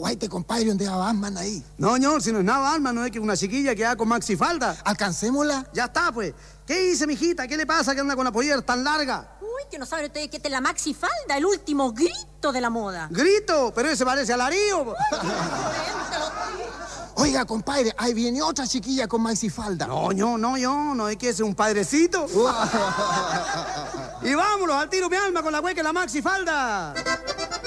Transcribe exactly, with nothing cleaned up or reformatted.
aguaite, compadre, ¿dónde va Batman ahí? No, ñor, si no es nada Batman, no es que una chiquilla que va con maxifalda. ¿Alcancémosla? Ya está, pues. ¿Qué dice, mijita? ¿Qué le pasa que anda con la pollera tan larga? Uy, que no saben ustedes que esta es la maxifalda, el último grito de la moda. ¡Grito! Pero ese parece alarío. Oiga, compadre, ahí viene otra chiquilla con maxifalda. No, no, no, yo, no es que ese es un padrecito. Y vámonos, al tiro mi alma con la hueca y la maxifalda.